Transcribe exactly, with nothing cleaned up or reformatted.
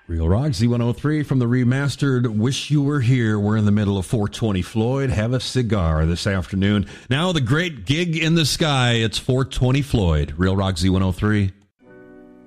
Real Rock Z one oh three from the remastered Wish You Were Here. We're in the middle of four twenty Floyd. Have a cigar this afternoon. Now the great gig in the sky. It's four twenty Floyd. Real Rock Z one oh three.